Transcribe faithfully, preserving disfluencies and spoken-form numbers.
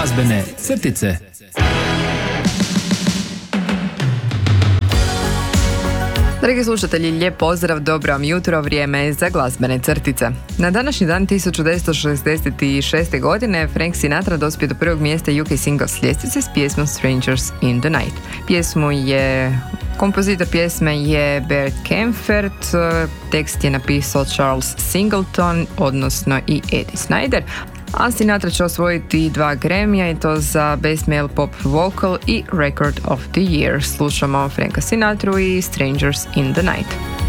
Glazbene crtice. Dragi slušatelji, lijep pozdrav, dobro vam jutro, vrijeme je za glazbene crtice. Na današnji dan tisuću devetsto šezdeset šeste. godine Frank Sinatra dospio do prvog mjesta U K singles ljestvice s pjesmom Strangers in the Night. Pjesmu je, kompozitor pjesme je Bert Kaempfert, tekst je napisao Charles Singleton, odnosno i Eddie Snider, a Sinatra će osvojiti dva Grammyja i to za Best Male Pop Vocal i Record of the Year. Slušamo Franka Sinatru i Strangers in the Night.